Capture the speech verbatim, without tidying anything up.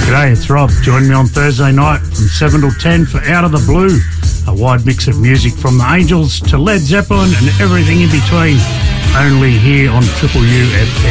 G'day, it's Rob. Join me on Thursday night from seven till ten for Out of the Blue, a wide mix of music from the Angels to Led Zeppelin and everything in between, only here on Triple U F M.